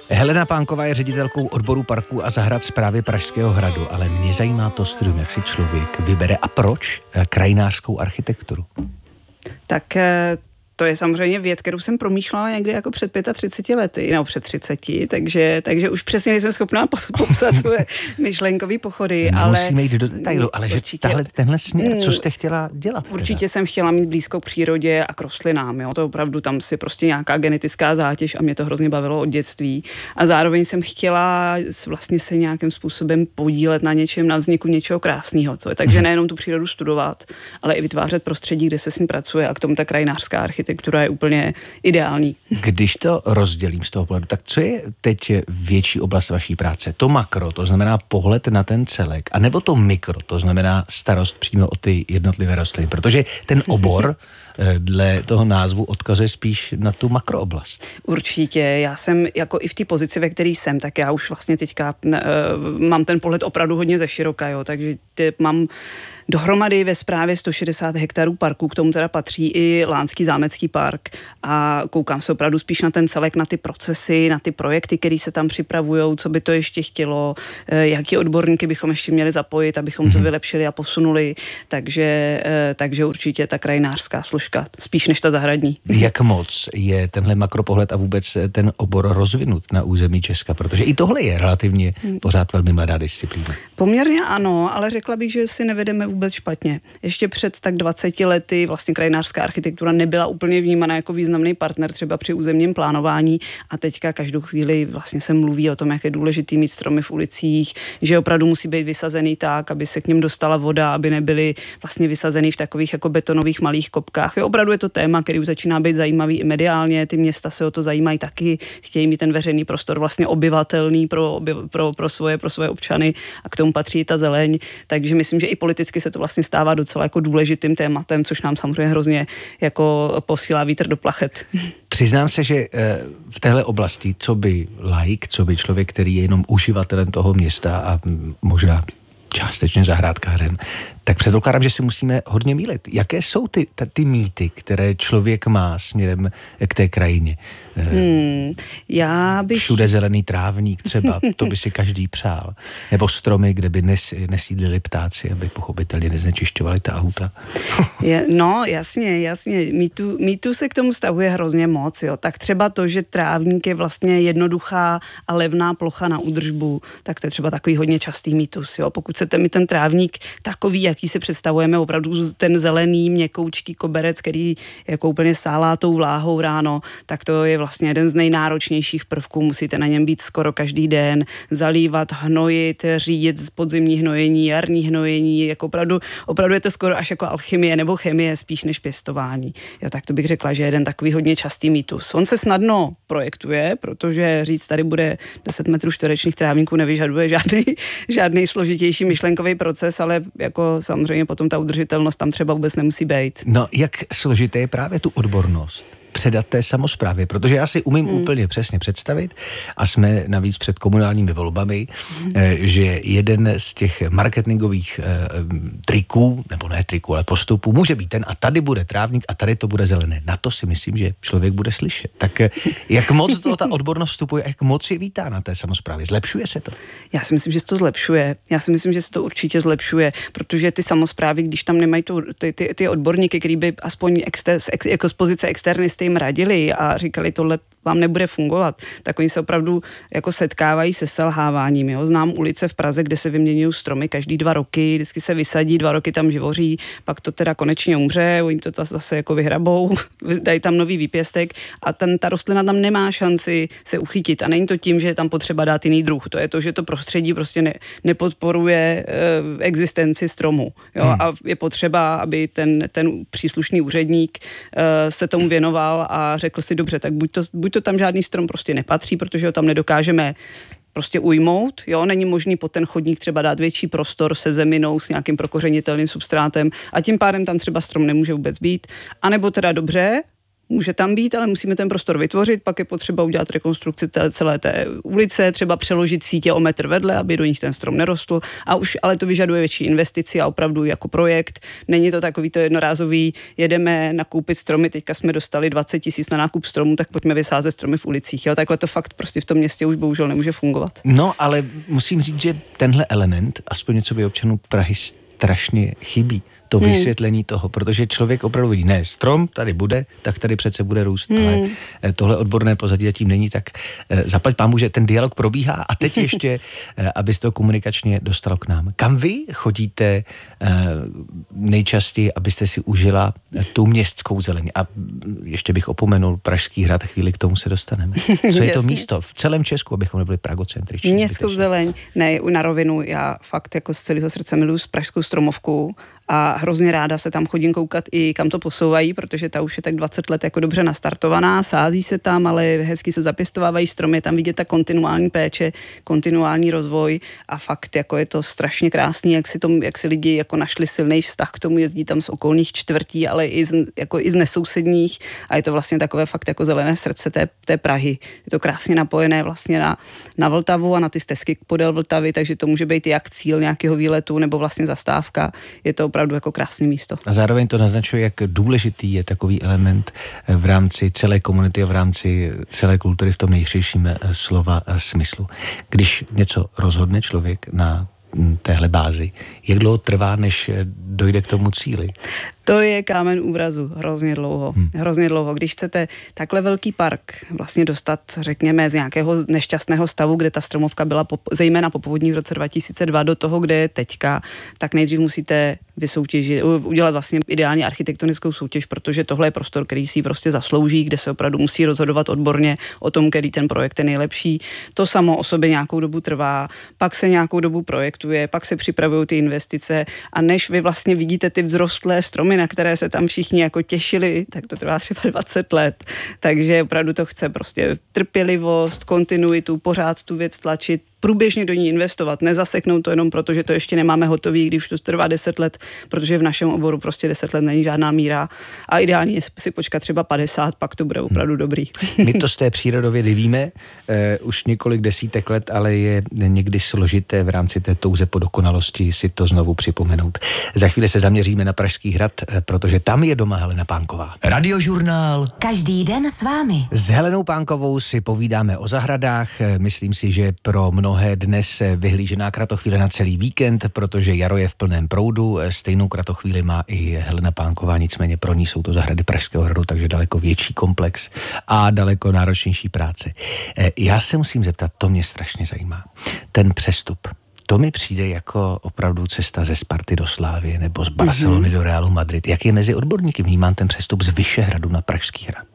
Helena Pánková je ředitelkou odboru parků a zahrad správy Pražského hradu, ale mě zajímá to studium, jak si člověk vybere a proč krajinářskou architekturu. Tak to je samozřejmě věc, kterou jsem promýšlela někdy jako před 35 lety, nebo před 30, takže už přesně nejsem schopná popsat svoje myšlenkové pochody. Nemusíme jít do detailu, ale že tenhle směr, co jste chtěla dělat? Určitě jsem chtěla mít blízko k přírodě a k rostlinám, jo. To opravdu tam si prostě nějaká genetická zátěž a mě to hrozně bavilo od dětství. A zároveň jsem chtěla vlastně se nějakým způsobem podílet na něčem, na vzniku něčeho krásného. Takže nejenom tu přírodu studovat, ale i vytvářet prostředí, kde se s ní pracuje, a k tomu ta krajinářská architektura je úplně ideální. Když to rozdělím z toho pohledu, tak co je teď větší oblast vaší práce? To makro, to znamená pohled na ten celek, anebo to mikro, to znamená starost přímo o ty jednotlivé rostliny? Protože ten obor dle toho názvu odkazuje spíš na tu makrooblast. Určitě, já jsem jako i v té pozici, ve které jsem, tak já už vlastně teďka mám ten pohled opravdu hodně ze široka, jo, takže mám dohromady ve správě 160 hektarů parku, k tomu teda patří i Lánský zámecký park a koukám se opravdu spíš na ten celek, na ty procesy, na ty projekty, které se tam připravujou, co by to ještě chtělo, jaký odborníky bychom ještě měli zapojit, abychom to vylepšili a posunuli, takže určitě ta krajinářská složka, spíš než ta zahradní. Jak moc je tenhle makropohled a vůbec ten obor rozvinut na území Česka, protože i tohle je relativně pořád velmi mladá disciplína. Poměrně ano, ale řekla bych, že si nevedeme vůbec špatně. Ještě před tak 20 lety vlastně krajinářská architektura nebyla úplně vnímána jako významný partner třeba při územním plánování a teďka každou chvíli vlastně se mluví o tom, jak je důležitý mít stromy v ulicích, že opravdu musí být vysazený tak, aby se k něm dostala voda, aby nebyly vlastně vysazený v takových jako betonových malých kopkách. Opravdu je to téma, který už začíná být zajímavý i mediálně, ty města se o to zajímají taky, chtějí mít ten veřejný prostor vlastně obyvatelný pro svoje občany a k tomu patří i ta zeleň, takže myslím, že i politicky se to vlastně stává docela jako důležitým tématem, což nám samozřejmě hrozně jako posílá vítr do plachet. Přiznám se, že v téhle oblasti, co by laik, co by člověk, který je jenom uživatelem toho města a možná částečně zahrádkářem, tak předpokládám, že si musíme hodně mýlit. Jaké jsou ty mýty, které člověk má směrem k té krajině? Všude zelený trávník třeba, to by si každý přál. Nebo stromy, kde by nesídlili ptáci, aby pochopitelně neznečišťovali ta auta. No, jasně. Mýtu se k tomu stavuje hrozně moc, jo. Tak třeba to, že trávník je vlastně jednoduchá a levná plocha na údržbu, tak to je třeba takový hodně častý mýtus, jo. Pokud chcete mít ten trávník takový, jaký si představujeme, opravdu ten zelený, měkoučký koberec, který jako úplně sálá tou vláhou ráno, tak to je vlastně jeden z nejnáročnějších prvků. Musíte na něm být skoro každý den, zalívat, hnojit, řídit podzimní hnojení, jarní hnojení, jako opravdu je to skoro až jako alchymie nebo chemie spíš než pěstování. Jo, tak to bych řekla, že jeden takový hodně častý mýtus. On se snadno projektuje, protože říct, tady bude 10 metrů čtverečních trávníků nevyžaduje žádný složitější myšlenkový proces, ale jako samozřejmě potom ta udržitelnost tam třeba vůbec nemusí být. No, jak složité je právě tu odbornost předat té samosprávě, protože já si umím úplně přesně představit a jsme navíc před komunálními volbami, že jeden z těch marketingových triků, nebo ne triků, ale postupů, může být ten a tady bude trávník a tady to bude zelené. Na to si myslím, že člověk bude slyšet. Tak jak moc ta odbornost vstupuje, jak moc je vítá na té samosprávě? Zlepšuje se to? Já si myslím, že se to zlepšuje. Já si myslím, že se to určitě zlepšuje, protože ty samosprávy, když tam nemají ty odborníky, který by aspoň jako z pozice externisty jim radili a říkali, tohle vám nebude fungovat, tak oni se opravdu jako setkávají se selháváním. Jo? Znám ulice v Praze, kde se vyměňují stromy každý 2 roky, vždycky se vysadí, 2 roky tam živoří, pak to teda konečně umře, oni to zase jako vyhrabou, dají tam nový výpěstek a ta rostlina tam nemá šanci se uchytit. A není to tím, že je tam potřeba dát jiný druh. To je to, že to prostředí prostě nepodporuje existenci stromu. Jo? A je potřeba, aby ten příslušný úředník se tomu věnoval a řekl si, dobře, tak buď to tam žádný strom prostě nepatří, protože ho tam nedokážeme prostě ujmout, jo, není možný pod ten chodník třeba dát větší prostor se zeminou, s nějakým prokořenitelným substrátem a tím pádem tam třeba strom nemůže vůbec být, anebo teda dobře, může tam být, ale musíme ten prostor vytvořit, pak je potřeba udělat rekonstrukci celé té ulice, třeba přeložit sítě o metr vedle, aby do nich ten strom nerostl, ale to vyžaduje větší investici a opravdu jako projekt. Není to takový to jednorázový, jedeme nakoupit stromy, teďka jsme dostali 20 000 na nákup stromů, tak pojďme vysázet stromy v ulicích. Jo? Takhle to fakt prostě v tom městě už bohužel nemůže fungovat. No, ale musím říct, že tenhle element, aspoň něco by občanů Prahy strašně chybí. To vysvětlení toho, protože člověk opravdu vidí, ne, strom tady bude, tak tady přece bude růst, ale tohle odborné pozadí zatím není, tak zaplať pánbůh, že ten dialog probíhá a teď ještě, abyste to komunikačně dostalo k nám. Kam vy chodíte nejčastěji, abyste si užila tu městskou zeleň? A ještě bych opomenul Pražský hrad, chvíli k tomu se dostaneme. Co je to místo v celém Česku, abychom nebyli pragocentriční? Městskou zeleň, ne, na rovinu, já fakt jako z celého srdce miluji Pražskou stromovku a hrozně ráda se tam chodím koukat i kam to posouvají, protože ta už je tak 20 let jako dobře nastartovaná, sází se tam, ale hezky se zapěstovávají stromy, tam vidět ta kontinuální péče, kontinuální rozvoj a fakt jako je to strašně krásný, jak si lidi jako našli silný vztah k tomu, jezdí tam z okolních čtvrtí, ale i z nesousedních a je to vlastně takové fakt jako zelené srdce té Prahy. Je to krásně napojené vlastně na Vltavu a na ty stezky podél Vltavy, takže to může být jak cíl nějakého výletu nebo vlastně zastávka. Je to opravdu jako krásné místo. A zároveň to naznačuje, jak důležitý je takový element v rámci celé komunity a v rámci celé kultury v tom nejširším slova smyslu. Když něco rozhodne člověk na téhle bázi, jak dlouho trvá, než dojde k tomu cíli? To je kámen úrazu, hrozně dlouho. Hrozně dlouho. Když chcete takhle velký park vlastně dostat, řekněme, z nějakého nešťastného stavu, kde ta stromovka byla zejména po povodní v roce 2002 do toho, kde je teďka, tak nejdřív musíte udělat vlastně ideální architektonickou soutěž, protože tohle je prostor, který si prostě zaslouží, kde se opravdu musí rozhodovat odborně o tom, který ten projekt je nejlepší. To samo o sobě nějakou dobu trvá, pak se nějakou dobu projektuje, pak se připravují ty investice a než vy vlastně vidíte ty vzrostlé stromy, na které se tam všichni jako těšili, tak to trvá třeba 20 let. Takže opravdu to chce prostě trpělivost, kontinuitu, pořád tu věc tlačit, průběžně do ní investovat, nezaseknout to jenom proto, že to ještě nemáme hotový, když to trvá 10 let, protože v našem oboru prostě 10 let není žádná míra a ideální je si počkat třeba 50, pak to bude opravdu dobrý. My to z té přírodovědy víme už několik desítek let, ale je někdy složité v rámci té touze po dokonalosti si to znovu připomenout. Za chvíli se zaměříme na Pražský hrad, protože tam je doma Helena Pánková. Radiožurnál. Každý den s vámi. S Helenou Pánkovou si povídáme o zahradách. Myslím si, že pro mnohé dnes vyhlížená kratochvíle na celý víkend, protože jaro je v plném proudu. Stejnou kratochvíli má i Helena Pánková, nicméně pro ní jsou to zahrady Pražského hradu, takže daleko větší komplex a daleko náročnější práce. Já se musím zeptat, to mě strašně zajímá. Ten přestup. To mi přijde jako opravdu cesta ze Sparty do Slávie nebo z Barcelony do Realu Madrid. Jak je mezi odborníky vnímán ten přestup z Vyšehradu na Pražský hrad?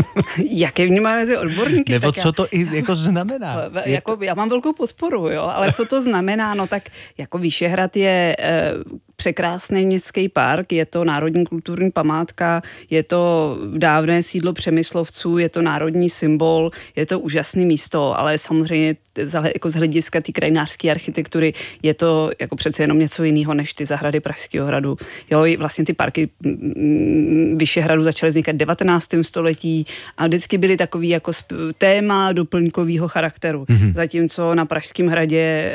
Jak je vnímá mezi odborníky? Nebo co to i jako znamená? Jako, já mám velkou podporu, jo, ale co to znamená? No tak jako Vyšehrad je překrásný městský park, je to národní kulturní památka, je to dávné sídlo přemyslovců, je to národní symbol, je to úžasné místo, ale samozřejmě jako z hlediska té krajinářské architektury je to jako přece jenom něco jiného než ty zahrady Pražského hradu. Jo, vlastně ty parky Vyšehradu začaly vznikat v 19. století a vždycky byly takový jako téma doplňkového charakteru. Zatímco na Pražském hradě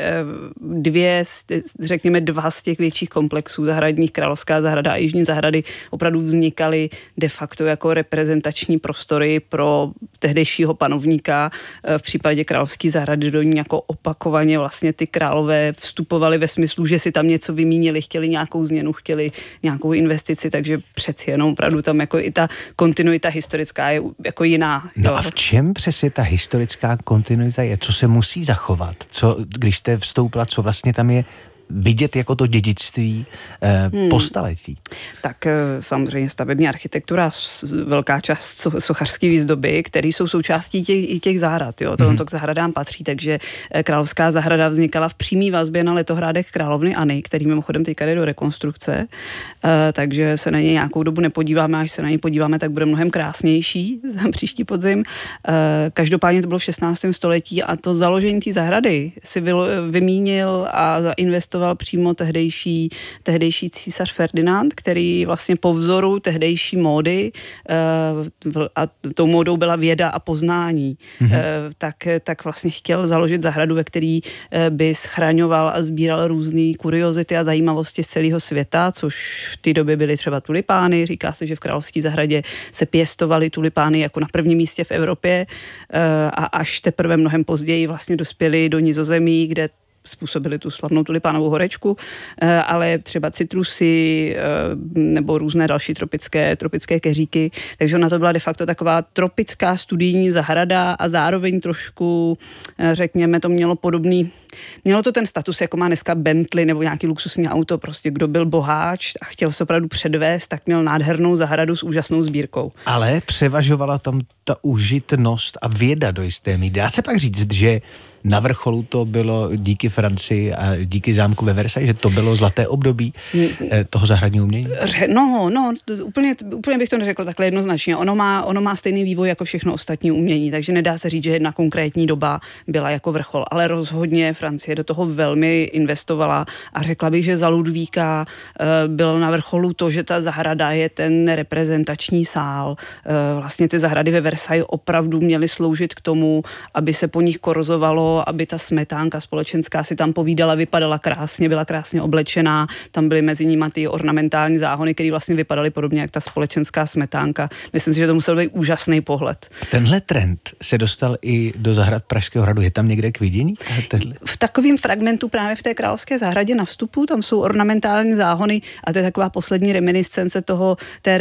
řekněme dva z těch větších komplexů zahradních, Královská zahrada a Jižní zahrady opravdu vznikaly de facto jako reprezentační prostory pro tehdejšího panovníka. V případě Královské zahrady do ní jako opakovaně vlastně ty králové vstupovali ve smyslu, že si tam něco vymínili, chtěli nějakou změnu, chtěli nějakou investici, takže přeci jenom opravdu tam jako i ta kontinuita historická je jako jiná. No jo. a v čem přesně ta historická kontinuita je? Co se musí zachovat? Co, když jste vstoupila, co vlastně tam je vidět jako to dědictví po staletí? Tak samozřejmě stavební architektura, velká část sochařské výzdoby, které jsou součástí těch zahrad. Jo? To k zahradám patří, takže Královská zahrada vznikala v přímý vazbě na letohrádek královny Anny, který mimochodem teďka jde do rekonstrukce, takže se na ně nějakou dobu nepodíváme, až se na ně podíváme, tak bude mnohem krásnější příští podzim. Každopádně to bylo v 16. století a to založení té zahrady si vymínil a zainvestoval investoval přímo tehdejší císař Ferdinand, který vlastně po vzoru tehdejší módy, a tou módou byla věda a poznání, tak vlastně chtěl založit zahradu, ve který by schraňoval a sbíral různé kuriozity a zajímavosti z celého světa, což v té době byly třeba tulipány. Říká se, že v Královské zahradě se pěstovaly tulipány jako na prvním místě v Evropě a až teprve mnohem později vlastně dospěli do Nizozemí, kde způsobili tu slavnou tulipánovou horečku, ale třeba citrusy nebo různé další tropické keříky. Takže ona to byla de facto taková tropická studijní zahrada a zároveň trošku, řekněme, to mělo to ten status, jako má dneska Bentley nebo nějaký luxusní auto. Prostě kdo byl boháč a chtěl se opravdu předvést, tak měl nádhernou zahradu s úžasnou sbírkou. Ale převažovala tam ta užitnost a věda do jisté míry. Dá se pak říct, že na vrcholu to bylo díky Francii a díky zámku ve Versailles, že to bylo zlaté období toho zahradního umění? No, úplně bych to neřekl takhle jednoznačně. Ono má stejný vývoj jako všechno ostatní umění, takže nedá se říct, že jedna konkrétní doba byla jako vrchol, ale rozhodně Francie do toho velmi investovala a řekla bych, že za Ludvíka bylo na vrcholu to, že ta zahrada je ten reprezentační sál. Vlastně ty zahrady ve Versailles opravdu měly sloužit k tomu, aby se po nich korozovalo, aby ta smetánka společenská si tam povídala, vypadala krásně, byla krásně oblečená, tam byly mezi nimi ty ornamentální záhony, které vlastně vypadaly podobně jak ta společenská smetánka. Myslím si, že to musel být úžasný pohled. A tenhle trend se dostal i do zahrad Pražského hradu. Je tam někde k vidění? V takovém fragmentu právě v té Královské zahradě na vstupu, tam jsou ornamentální záhony a to je taková poslední reminiscence té